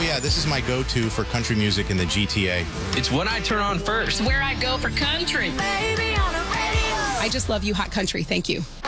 yeah, this is my go-to for country music in the GTA. It's what I turn on first. Where I go for country. Baby on the radio. I just love you, hot country. Thank you.